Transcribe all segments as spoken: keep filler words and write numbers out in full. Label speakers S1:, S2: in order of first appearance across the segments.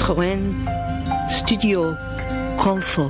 S1: Citroën Studio Confort。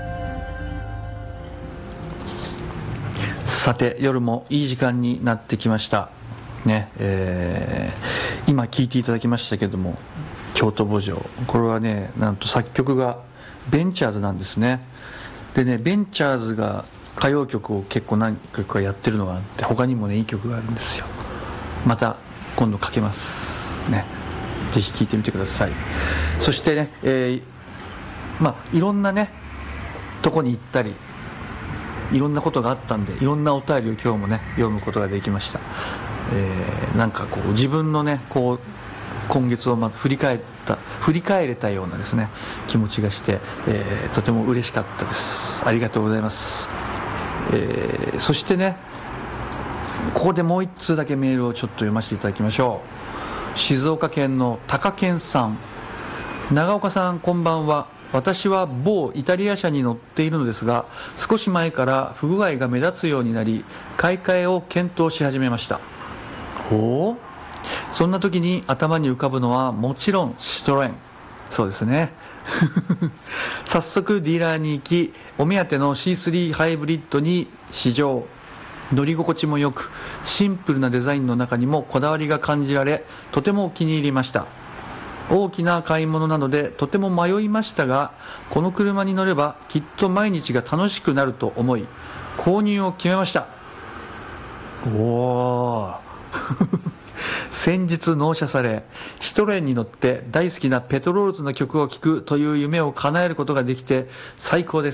S2: さて夜もいい時間になってきましたね。えー、今聴いていただきましたけども、京都慕情、これはねなんと作曲がベンチャーズなんですね。でね、ベンチャーズが歌謡曲を結構何曲かやってるのがあって、他にもねいい曲があるんですよ。また今度かけますね、ぜひ聴いてみてください。そしてね、えー、まあいろんなねとこに行ったりいろんなことがあったんで、いろんなお便りを今日もね読むことができました。えー、なんかこう自分のねこう今月をま振り返った振り返れたようなですね気持ちがして、えー、とても嬉しかったです。ありがとうございます。えー、そしてね、ここでもう一通だけメールをちょっと読ませていただきましょう。静岡県の高健さん、長岡さんこんばんは。私は某イタリア車に乗っているのですが、少し前から不具合が目立つようになり、買い替えを検討し始めました。ほう。そんな時に頭に浮かぶのはもちろんシトレン。そうですね早速ディーラーに行き、お目当ての シースリー ハイブリッドに試乗。乗り心地も良く、シンプルなデザインの中にもこだわりが感じられ、とても気に入りました。大きな買い物なのでとても迷いましたが、この車に乗ればきっと毎日が楽しくなると思い購入を決めました。おー先日納車され、シトレンに乗って大好きなペトロールズの曲を聴くという夢を叶えることができて最高です。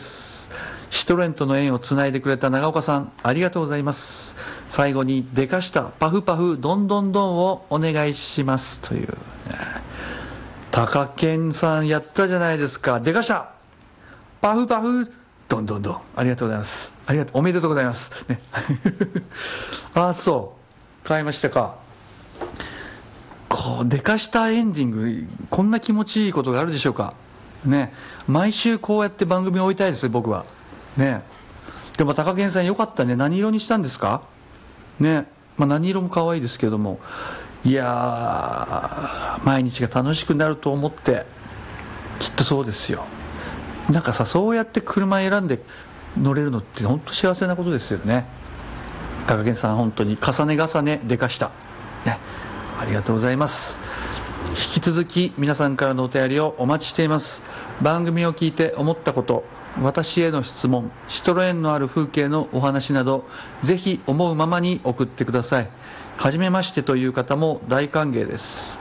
S2: シトレンとの縁をつないでくれた長岡さん、ありがとうございます。最後にでかしたパフパフどんどんどんをお願いしますという、高健さんやったじゃないですか。でかしたパフパフどんどんどん、ありがとうございます。ありがとう、おめでとうございます、ね、ああそう買いましたか。こうでかしたエンディング、こんな気持ちいいことがあるでしょうかね。毎週こうやって番組を追いたいですよ僕はね。でも高健さんよかったね。何色にしたんですかね。まあ、何色も可愛いですけども、いやー毎日が楽しくなると思って、きっとそうですよ。なんかさ、そうやって車選んで乗れるのって本当幸せなことですよね。高健さん本当に重ね重ねでかしたね、ありがとうございます。引き続き皆さんからのお便りをお待ちしています。番組を聞いて思ったこと、私への質問、シトロエンのある風景のお話など、ぜひ思うままに送ってください。はじめましてという方も大歓迎です。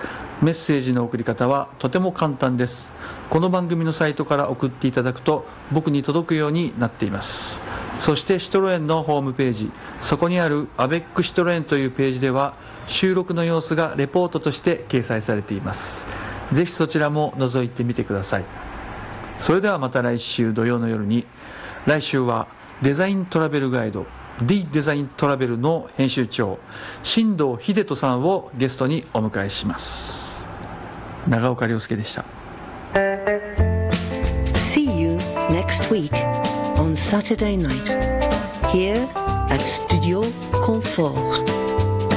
S2: メッセージの送り方はとても簡単です。この番組のサイトから送っていただくと僕に届くようになっています。そしてシトロエンのホームページ、そこにあるアベックシトロエンというページでは収録の様子がレポートとして掲載されています。ぜひそちらも覗いてみてください。それではまた来週土曜の夜に。来週はデザイントラベルガイド D デザイントラベルの編集長新藤秀人さんをゲストにお迎えします。長岡亮介でした。
S1: See you next week on Saturday night here at Studio Confort.